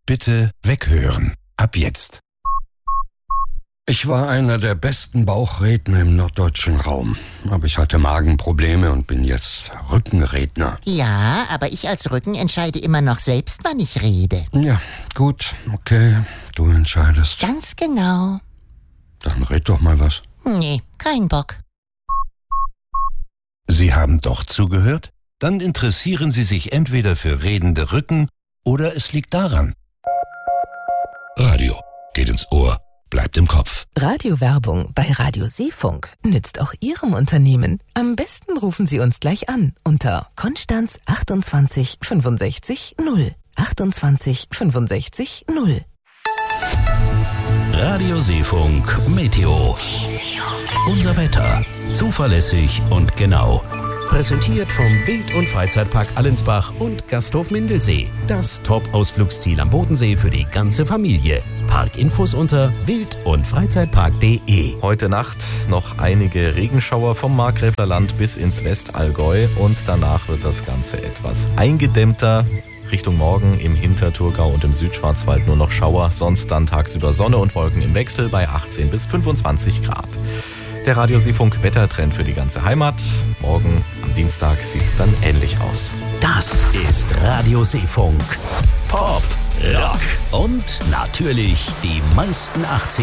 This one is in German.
Bitte weghören. Ab jetzt. Ich war einer der besten Bauchredner im norddeutschen Raum. Aber ich hatte Magenprobleme und bin jetzt Rückenredner. Ja, aber ich als Rücken entscheide immer noch selbst, wann ich rede. Ja, gut, okay, du entscheidest. Ganz genau. Dann red doch mal was. Nee, kein Bock. Sie haben doch zugehört? Dann interessieren Sie sich entweder für redende Rücken oder es liegt daran. Radio geht ins Ohr, bleibt im Kopf. Radiowerbung bei Radio Seefunk nützt auch Ihrem Unternehmen. Am besten rufen Sie uns gleich an unter Konstanz 28 65 0. 28 65 0. Radio Seefunk Meteo. Unser Wetter. Zuverlässig und genau. Präsentiert vom Wild- und Freizeitpark Allensbach und Gasthof Mindelsee. Das Top-Ausflugsziel am Bodensee für die ganze Familie. Parkinfos unter wild- und freizeitpark.de. Heute Nacht noch einige Regenschauer vom Markgräflerland bis ins Westallgäu und danach wird das Ganze etwas eingedämmter. Richtung Morgen im Hinterthurgau und im Südschwarzwald nur noch Schauer, sonst dann tagsüber Sonne und Wolken im Wechsel bei 18 bis 25 Grad. Der Radio Seefunk Wettertrend für die ganze Heimat. Morgen am Dienstag sieht's dann ähnlich aus. Das ist Radio Seefunk. Pop, Rock und natürlich die meisten 80